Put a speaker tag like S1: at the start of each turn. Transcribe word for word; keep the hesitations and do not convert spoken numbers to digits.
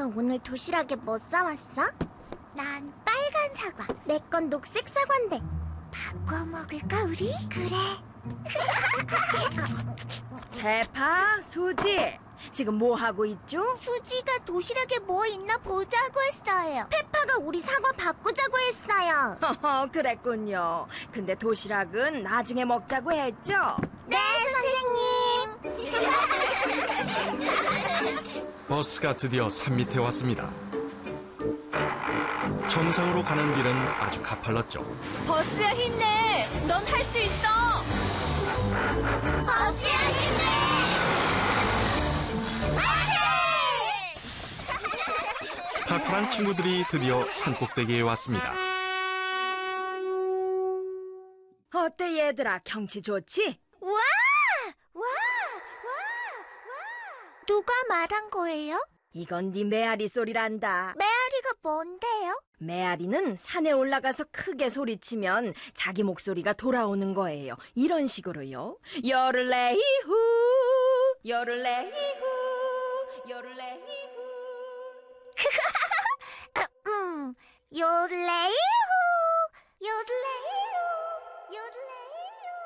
S1: 너 오늘 도시락에 뭐 싸왔어? 난 빨간 사과. 내 건 녹색 사과인데. 바꿔 먹을까 우리? 그래.
S2: 세파, 수지, 지금 뭐 하고 있죠?
S1: 수지가 도시락에 뭐 있나 보자고 했어요. 페파가 우리 사과 바꾸자고 했어요.
S2: 허허, 그랬군요. 근데 도시락은 나중에 먹자고 했죠?
S1: 네, 선생님.
S3: 버스가 드디어 산 밑에 왔습니다. 정상으로 가는 길은 아주 가팔랐죠.
S2: 버스야, 힘내! 넌 할 수 있어!
S1: 버스야 힘내!
S3: 팔팔한 친구들이 드디어 산꼭대기에 왔습니다.
S2: 어때, 얘들아? 경치 좋지?
S1: 와! 와! 와! 와! 누가 말한 거예요?
S2: 이건 네 메아리 소리란다.
S1: 메아리가 뭔데요?
S2: 메아리는 산에 올라가서 크게 소리치면 자기 목소리가 돌아오는 거예요. 이런 식으로요. 열흘레이후, 열흘레이후, 열흘레이후.